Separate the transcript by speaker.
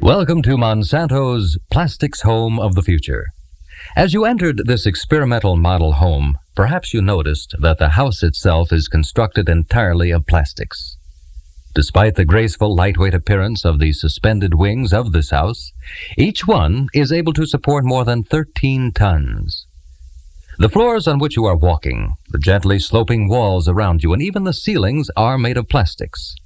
Speaker 1: Welcome to Monsanto's Plastics Home of the Future. As you entered this experimental model home, perhaps you noticed that the house itself is constructed entirely of plastics. Despite the graceful, lightweight appearance of the suspended wings of this house, each one is able to support more than 13 tons. The floors on which you are walking, the gently sloping walls around you, and even the ceilings are made of plastics.